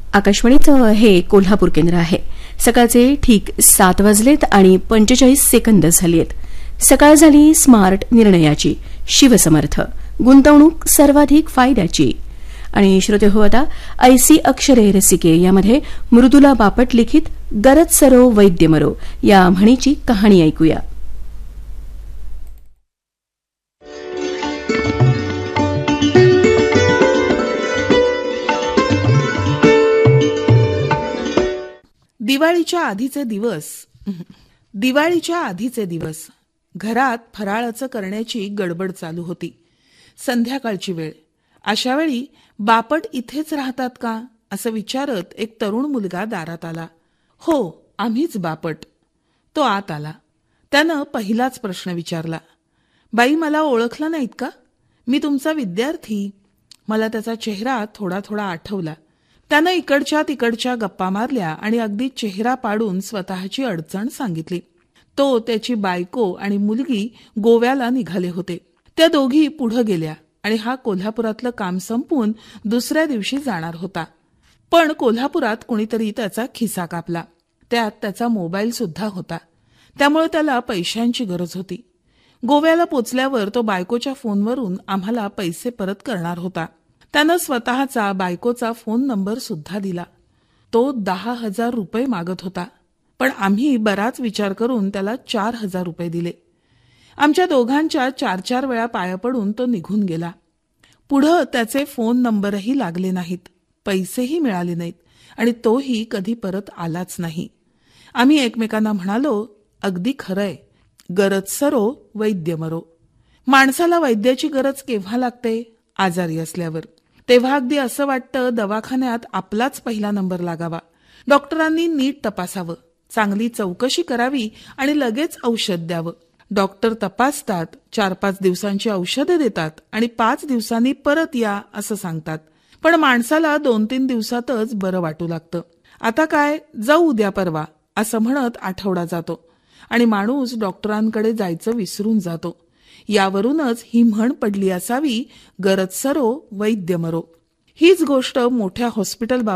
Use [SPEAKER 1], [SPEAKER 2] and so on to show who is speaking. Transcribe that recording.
[SPEAKER 1] आकाशवाणीचं हे कोल्हापूर केंद्र आहे. सकाळचे ठीक 7 वाजलेत आणि 45 सेकंद झालीत. सकाळ झाली स्मार्ट निर्णयाची, शिवसमर्थ, गुंतवणूक सर्वाधिक फायद्याची. आणि श्रोते हो, आता ऐसी अक्षरे रसिके यामध्ये मृदुला बापट लिखित गरज सरो वैद्य मरो या म्हणीची कहाणी ऐकूया.
[SPEAKER 2] दिवाळीच्या आधीचे दिवस घरात फराळाचं करण्याची गडबड चालू होती. संध्याकाळची वेळ. अशा वेळी बापट इथेच राहतात का असं विचारत एक तरुण मुलगा दारात आला. हो, आम्हीच बापट. तो आत आला. त्यानं पहिलाच प्रश्न विचारला. बाई, मला ओळखलं नाहीत का? मी तुमचा विद्यार्थी. मला त्याचा चेहरा थोडा थोडा आठवला. त्यानं इकडच्या तिकडच्या गप्पा मारल्या आणि अगदी चेहरा पाडून स्वतःची अडचण सांगितली. तो, त्याची बायको आणि मुलगी गोव्याला निघाले होते. त्या दोघी पुढे गेल्या आणि हा कोल्हापुरातलं काम संपवून दुसऱ्या दिवशी जाणार होता. पण कोल्हापुरात कुणीतरी त्याचा खिसा कापला. त्यात त्याचा मोबाईल सुद्धा होता. त्यामुळे त्याला पैशांची गरज होती. गोव्याला पोचल्यावर तो बायकोच्या फोनवरून आम्हाला पैसे परत करणार होता. त्यानं स्वतःचा, बायकोचा फोन नंबर सुद्धा दिला. तो 10,000 रुपये मागत होता. पण आम्ही बराच विचार करून त्याला 4,000 रुपये दिले. आमच्या दोघांच्या 4-4 वेळा पाया पडून तो निघून गेला. पुढं त्याचे फोन नंबरही लागले नाहीत, पैसेही मिळाले नाहीत आणि तोही कधी परत आलाच नाही. आम्ही एकमेकांना म्हणालो, अगदी खरंय, गरज सरो वैद्य मरो. माणसाला वैद्याची गरज केव्हा लागते? आजारी असल्यावर. तेव्हा अगदी असं वाटतं दवाखान्यात आपलाच पहिला नंबर लागावा. डॉक्टरांनी नीट तपासावं, चांगली चौकशी करावी आणि लगेच औषध द्यावं. डॉक्टर तपासतात, 4-5 दिवसांची औषधे देतात आणि 5 दिवसांनी परत या असं सांगतात. पण माणसाला 2-3 दिवसातच बरं वाटू लागतं. आता काय, जाऊ उद्या परवा असं म्हणत आठवडा जातो आणि माणूस डॉक्टरांकडे जायचं विसरून जातो. यावरूनच ही म्हण पडली असावी, गरज सरो वैद्य मरो. हीच गोष्ट मोठ्या हॉस्पिटल